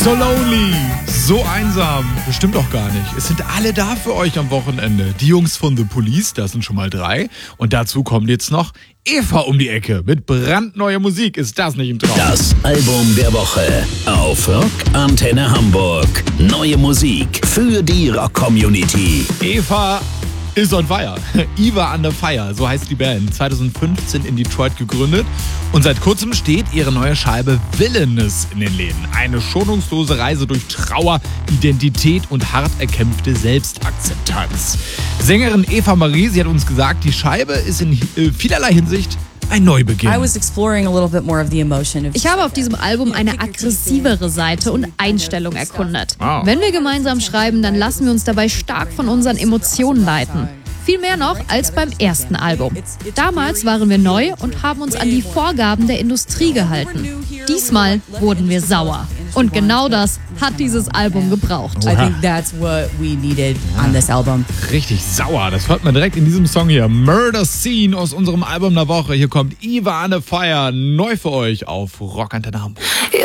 So lonely, so einsam. Bestimmt doch gar nicht. Es sind alle da für euch am Wochenende. Die Jungs von The Police, das sind schon mal 3. Und dazu kommt jetzt noch Eva um die Ecke. Mit brandneuer Musik. Ist das nicht im Traum? Das Album der Woche auf Rock Antenne Hamburg. Neue Musik für die Rock-Community. Eva ist on fire. Eva Under Fire, so heißt die Band. 2015 in Detroit gegründet. Und seit kurzem steht ihre neue Scheibe Villainous in den Läden. Eine schonungslose Reise durch Trauer, Identität und hart erkämpfte Selbstakzeptanz. Sängerin Eva Marie, sie hat uns gesagt, die Scheibe ist in vielerlei Hinsicht ein Neubeginn. Ich habe auf diesem Album eine aggressivere Seite und Einstellung erkundet. Wow. Wenn wir gemeinsam schreiben, dann lassen wir uns dabei stark von unseren Emotionen leiten. Viel mehr noch als beim ersten Album. Damals waren wir neu und haben uns an die Vorgaben der Industrie gehalten. Diesmal wurden wir sauer. Und genau das hat dieses Album gebraucht. I think that's what we needed on this album. Richtig sauer. Das hört man direkt in diesem Song hier. Murder Scene aus unserem Album der Woche. Hier kommt Eva Under Fire. Neu für euch auf Rock Antenne Hamburg.